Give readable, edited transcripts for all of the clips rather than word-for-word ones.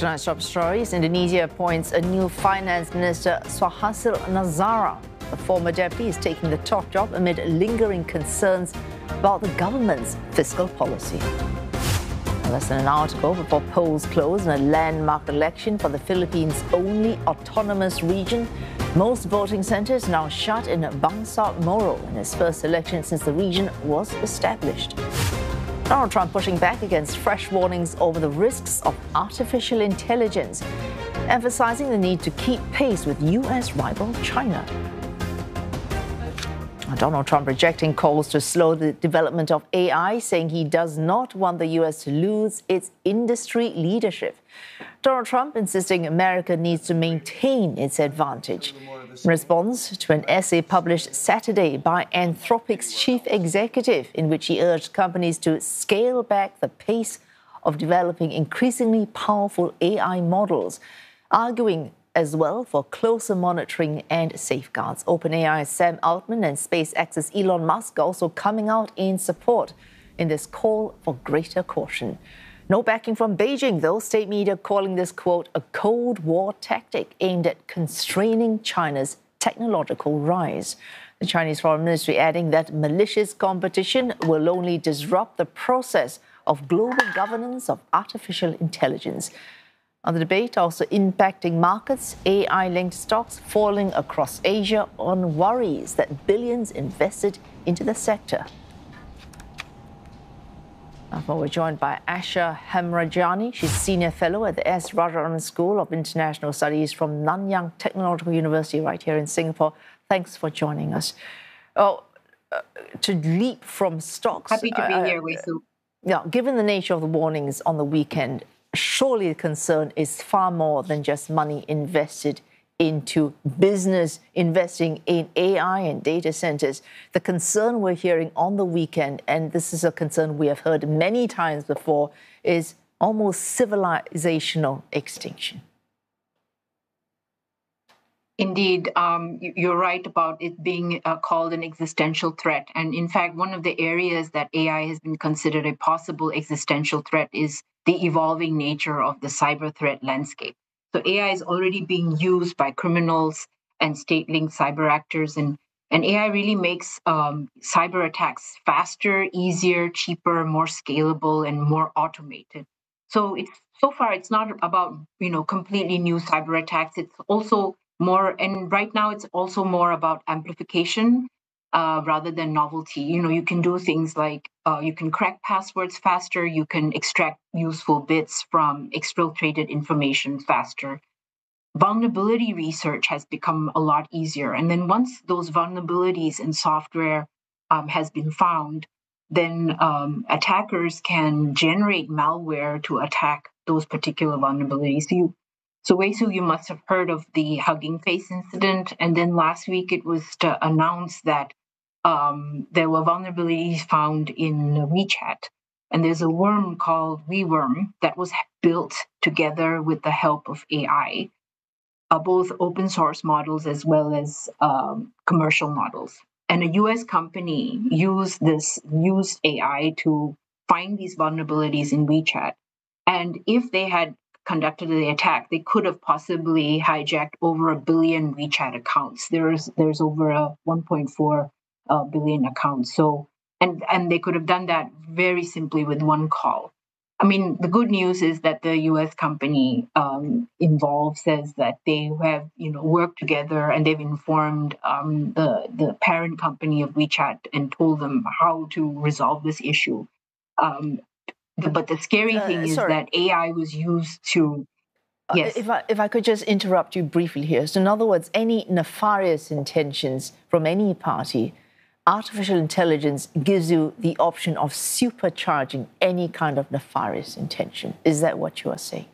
Tonight's top stories: Indonesia appoints a new finance minister, Suhasil Nazara. The former deputy is taking the top job amid lingering concerns about the government's fiscal policy. Less than an hour to go before polls close in a landmark election for the Philippines' only autonomous region. Most voting centres now shut in Bangsamoro in his first election since the region was established. Donald Trump pushing back against fresh warnings over the risks of artificial intelligence, emphasizing the need to keep pace with U.S. rival China. Donald Trump rejecting calls to slow the development of AI, saying he does not want the U.S. to lose its industry leadership. Donald Trump insisting America needs to maintain its advantage. In response to an essay published Saturday by Anthropic's chief executive, in which he urged companies to scale back the pace of developing increasingly powerful AI models, arguing as well for closer monitoring and safeguards. OpenAI's Sam Altman and SpaceX's Elon Musk also coming out in support in this call for greater caution. No backing from Beijing, though. State media calling this, quote, a Cold War tactic aimed at constraining China's technological rise. The Chinese Foreign Ministry adding that malicious competition will only disrupt the process of global governance of artificial intelligence. The debate also impacting markets, AI-linked stocks falling across Asia on worries that billions invested into the sector. Now we're joined by Asha Hemrajani. She's Senior Fellow at the S. Rajaram School of International Studies from Nanyang Technological University right here in Singapore. Thanks for joining us. To leap from stocks... Happy to be here, Wei Su. Yeah, given the nature of the warnings on the weekend, surely the concern is far more than just money invested into business, investing in AI and data centers. The concern we're hearing on the weekend, and this is a concern we have heard many times before, is almost civilizational extinction. Indeed, you're right about it being called an existential threat. And in fact, one of the areas that AI has been considered a possible existential threat is the evolving nature of the cyber threat landscape. So AI is already being used by criminals and state-linked cyber actors, and AI really makes cyber attacks faster, easier, cheaper, more scalable, and more automated. So far it's not about completely new cyber attacks. It's also more, and right now it's also more about amplification rather than novelty. You can do things like you can crack passwords faster, you can extract useful bits from exfiltrated information faster. Vulnerability research has become a lot easier. And then once those vulnerabilities in software has been found, then attackers can generate malware to attack those particular vulnerabilities. So Wei Su, you must have heard of the Hugging Face incident. And then last week it was announced that there were vulnerabilities found in WeChat. And there's a worm called WeWorm that was built together with the help of AI, both open source models as well as commercial models. And a US company used AI to find these vulnerabilities in WeChat. And if they had conducted the attack, they could have possibly hijacked over 1 billion WeChat accounts. There's over 1.4 billion accounts. So, and they could have done that very simply with one call. I mean, the good news is that the U.S. company involved says that they have, worked together and they've informed the parent company of WeChat and told them how to resolve this issue. But the scary thing is that AI was used to... Yes. If I could just interrupt you briefly here. So in other words, any nefarious intentions from any party, artificial intelligence gives you the option of supercharging any kind of nefarious intention. Is that what you are saying?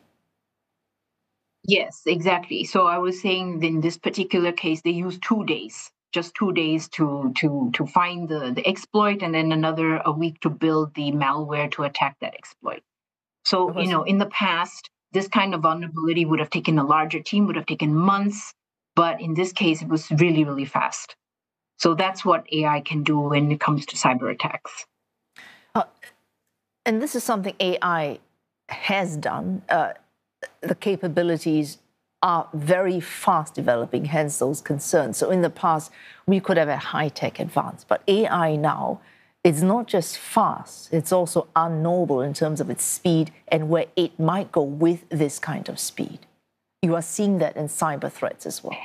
Yes, exactly. So I was saying in this particular case, they used 2 days. Just 2 days to find the exploit, and then a week to build the malware to attack that exploit. So, in the past, this kind of vulnerability would have taken a larger team, would have taken months, but in this case, it was really, really fast. So that's what AI can do when it comes to cyber attacks. And this is something AI has done. the capabilities are very fast developing, hence those concerns. So in the past, we could have a high-tech advance, but AI now, it's not just fast, it's also unknowable in terms of its speed and where it might go with this kind of speed. You are seeing that in cyber threats as well.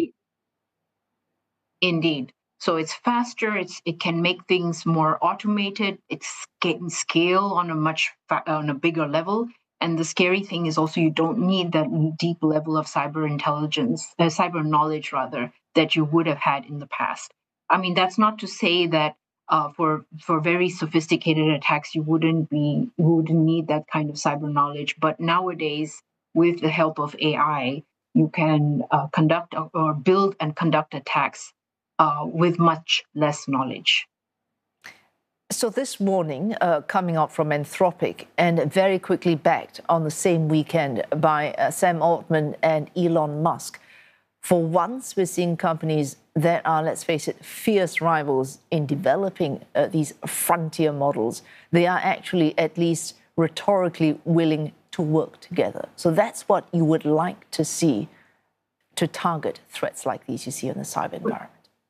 Indeed. So it's faster, it can make things more automated, it's getting scale on a bigger level. And the scary thing is also you don't need that deep level of cyber knowledge rather, that you would have had in the past. I mean, that's not to say that for very sophisticated attacks, you wouldn't need that kind of cyber knowledge. But nowadays, with the help of AI, you can conduct or build and conduct attacks with much less knowledge. So this warning coming out from Anthropic and very quickly backed on the same weekend by Sam Altman and Elon Musk. For once, we're seeing companies that are, let's face it, fierce rivals in developing these frontier models. They are actually at least rhetorically willing to work together. So that's what you would like to see to target threats like these you see in the cyber environment.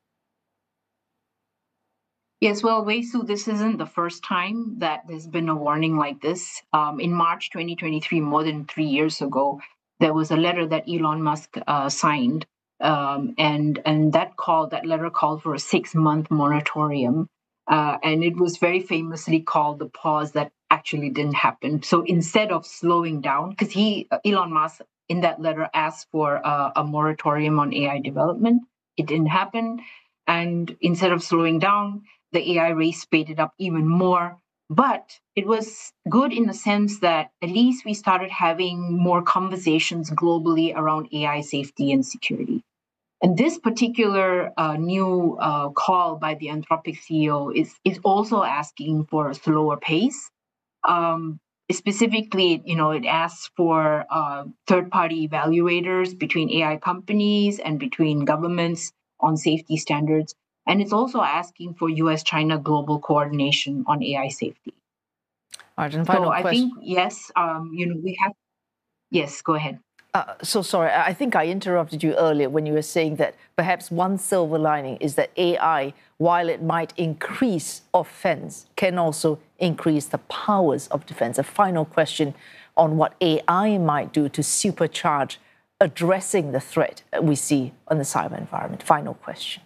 Yes, well, Wei Su, this isn't the first time that there's been a warning like this. In March 2023, more than 3 years ago, there was a letter that Elon Musk signed, and that letter called for a 6-month moratorium, and it was very famously called the pause that actually didn't happen. So instead of slowing down, because Elon Musk in that letter asked for a moratorium on AI development, it didn't happen, and instead of slowing down, the AI race speeded up even more. But it was good in the sense that at least we started having more conversations globally around AI safety and security. And this particular new call by the Anthropic CEO is also asking for a slower pace. Specifically, it asks for third-party evaluators between AI companies and between governments on safety standards. And it's also asking for US-China global coordination on AI safety. Arjun, so I think, yes, we have... Yes, go ahead. So sorry, I think I interrupted you earlier when you were saying that perhaps one silver lining is that AI, while it might increase offense, can also increase the powers of defense. A final question on what AI might do to supercharge addressing the threat we see on the cyber environment. Final question.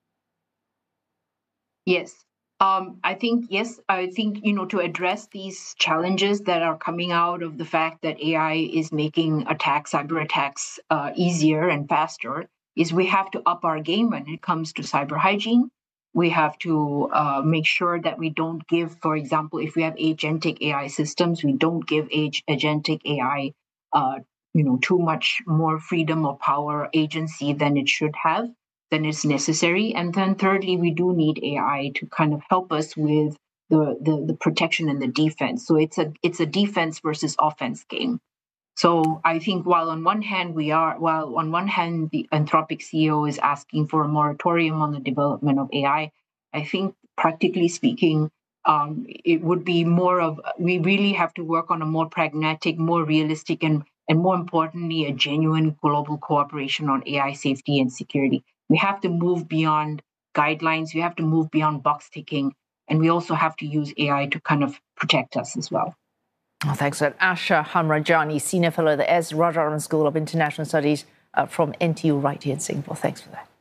Yes. I think, to address these challenges that are coming out of the fact that AI is making cyber attacks easier and faster, is we have to up our game when it comes to cyber hygiene. We have to make sure that we don't give, for example, if we have agentic AI systems, we don't give agentic AI, too much more freedom or power agency than it should have. Than is necessary. And then thirdly, we do need AI to kind of help us with the protection and the defense. So it's a defense versus offense game. So I think while on one hand the Anthropic CEO is asking for a moratorium on the development of AI, I think practically speaking, it would be more of, we really have to work on a more pragmatic, more realistic, and more importantly, a genuine global cooperation on AI safety and security. We have to move beyond guidelines. We have to move beyond box ticking. And we also have to use AI to kind of protect us as well. Oh, thanks for that. Asha Hamrajani, Senior Fellow at the S. Rajaram School of International Studies from NTU right here in Singapore. Thanks for that.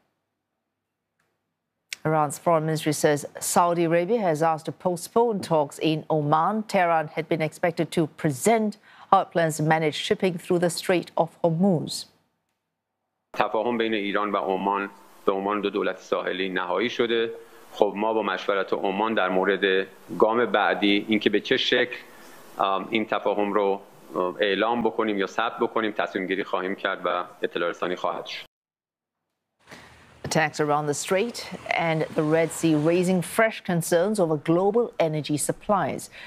Iran's foreign ministry says Saudi Arabia has asked to postpone talks in Oman. Tehran had been expected to present how it plans to manage shipping through the Strait of Hormuz. تفاهم بین ایران و عمان به عنوان دو دولت ساحلی نهایی شده. خب ما با مشورت عمان در مورد گام بعدی اینکه به چه شکل این تفاهم رو اعلام بکنیم یا ثبت بکنیم تصمیم گیری خواهیم کرد و اطلاع رسانی خواهد شد. Attacks around the Strait and the Red Sea raising fresh concerns over global energy supplies.